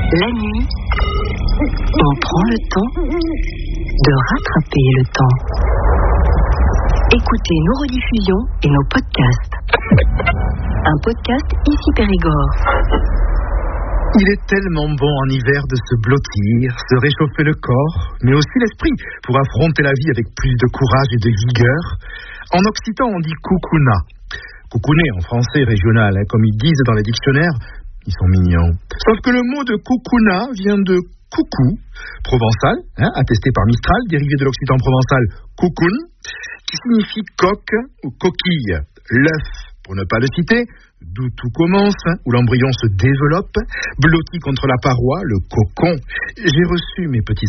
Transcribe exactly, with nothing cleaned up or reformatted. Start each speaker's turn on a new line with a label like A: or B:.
A: La nuit, on prend le temps de rattraper le temps. Écoutez nos rediffusions et nos podcasts. Un podcast ici Périgord.
B: Il est tellement bon en hiver de se blottir, se réchauffer le corps, mais aussi l'esprit, pour affronter la vie avec plus de courage et de vigueur. En occitan, on dit coucouna. Coucouner en français régional, hein, comme ils disent dans les dictionnaires, ils sont mignons. Sauf que le mot de coucouna vient de coucou, provençal, hein, attesté par Mistral, dérivé de l'occitan provençal coucoun, qui signifie coque ou coquille. L'œuf, pour ne pas le citer, d'où tout commence, hein, où l'embryon se développe, blotti contre la paroi, le cocon. J'ai reçu mes petits